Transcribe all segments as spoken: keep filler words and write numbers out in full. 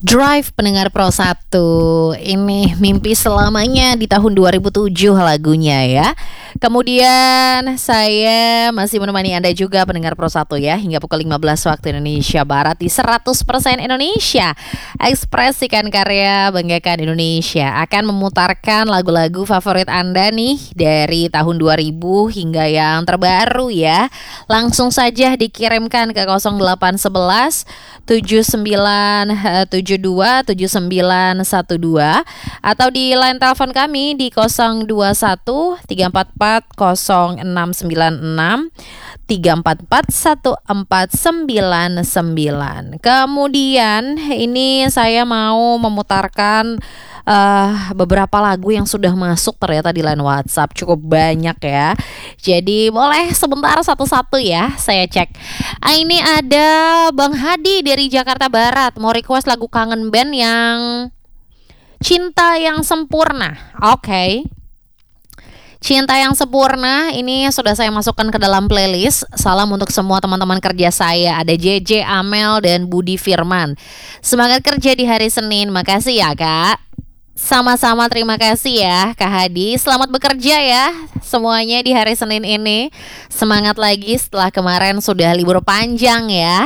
Drive pendengar Pro satu. Ini mimpi selamanya di tahun dua ribu tujuh lagunya ya. Kemudian saya masih menemani Anda juga pendengar Pro satu ya, hingga pukul lima belas waktu Indonesia Barat di seratus persen Indonesia. Ekspresikan karya, banggakan Indonesia. Akan memutarkan lagu-lagu favorit Anda nih dari tahun dua ribu hingga yang terbaru ya. Langsung saja dikirimkan ke nol delapan satu satu tujuh sembilan tujuh dua tujuh sembilan satu dua atau di line telepon kami di nol dua satu tiga empat empat nol enam sembilan enam tiga empat empat satu empat sembilan sembilan. Kemudian ini saya mau memutarkan Uh, beberapa lagu yang sudah masuk ternyata di line WhatsApp cukup banyak ya. Jadi boleh sebentar satu-satu ya saya cek. Ah, ini ada Bang Hadi dari Jakarta Barat mau request lagu kangen band yang Cinta Yang Sempurna. Oke, okay. Cinta Yang Sempurna ini sudah saya masukkan ke dalam playlist. Salam untuk semua teman-teman kerja saya. Ada J J, Amel, dan Budi Firman. Semangat kerja di hari Senin. Makasih ya Kak. Sama-sama, terima kasih ya Kak Hadi. Selamat bekerja ya semuanya di hari Senin ini. Semangat lagi setelah kemarin sudah libur panjang ya.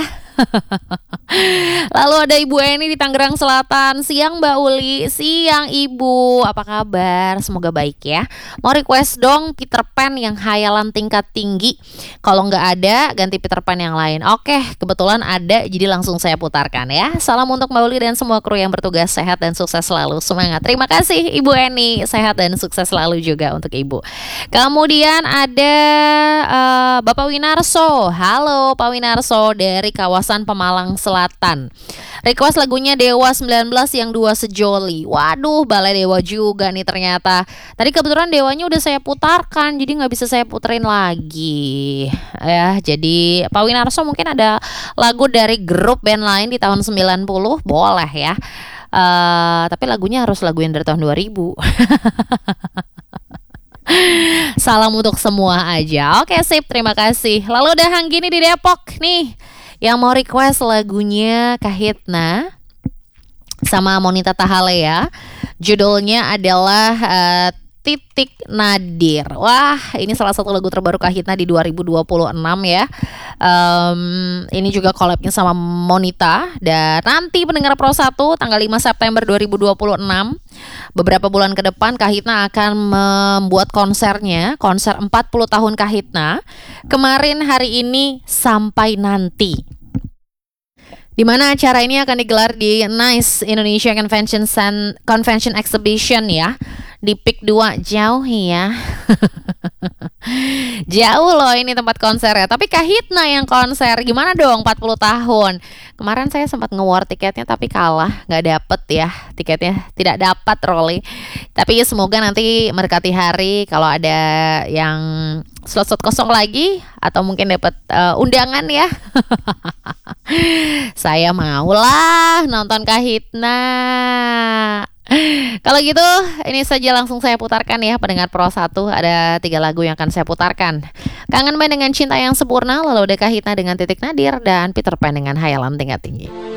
Lalu ada Ibu Eni di Tangerang Selatan. Siang Mbak Uli, siang Ibu, apa kabar? Semoga baik ya. Mau request dong Peter Pan yang hayalan tingkat tinggi. Kalau nggak ada ganti Peter Pan yang lain. Oke, kebetulan ada, jadi langsung saya putarkan ya. Salam untuk Mbak Uli dan semua kru yang bertugas. Sehat dan sukses selalu. Semangat. Terima kasih Ibu Eni. Sehat dan sukses selalu juga untuk Ibu. Kemudian ada uh, Bapak Winarso. Halo Pak Winarso dari kawasan Pemalang Selatan. Request lagunya Dewa sembilan belas yang dua sejoli. Waduh, Balai Dewa juga nih ternyata. Tadi kebetulan Dewanya udah saya putarkan, jadi nggak bisa saya puterin lagi. Ya, jadi Pak Winarso mungkin ada lagu dari grup band lain di tahun sembilan puluh, boleh ya. Uh, tapi lagunya harus lagu yang dari tahun dua ribu. Salam untuk semua aja. Oke sip, terima kasih. Lalu ada Hanggini di Depok nih yang mau request lagunya Kahitna sama Monita Tahalea. Judulnya adalah uh, Titik Nadir. Wah, ini salah satu lagu terbaru Kahitna di dua ribu dua puluh enam ya. Um, ini juga collabnya sama Monita. Dan nanti pendengar Pro satu tanggal lima September dua ribu dua puluh enam, beberapa bulan ke depan Kahitna akan membuat konsernya, konser empat puluh tahun Kahitna. Kemarin, hari ini, sampai nanti. Di mana acara ini akan digelar di NICE Indonesia Convention Convention Exhibition ya. Di P I K dua, jauh ya. Jauh loh ini tempat konsernya. Tapi Kahitna yang konser, gimana dong empat puluh tahun. Kemarin saya sempat nge-war tiketnya tapi kalah, gak dapet ya tiketnya, tidak dapat Rolly. Tapi semoga nanti mendekati hari kalau ada yang slot-slot kosong lagi atau mungkin dapat uh, undangan ya. Saya maulah nonton Kahitna. Kalau gitu, ini saja langsung saya putarkan ya pendengar Pro satu. Ada tiga lagu yang akan saya putarkan. Kangen Band dengan Cinta Yang Sempurna, lalu ada Kahitna dengan Titik Nadir, dan Peter Pan dengan Hayalan Tingkat Tinggi.